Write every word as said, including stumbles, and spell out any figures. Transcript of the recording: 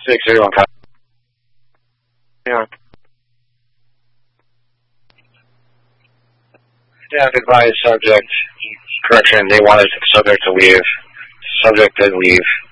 six thirty-one, copy. Yeah. Yeah, goodbye, subject. Correction, they wanted the subject to leave. Subject did leave.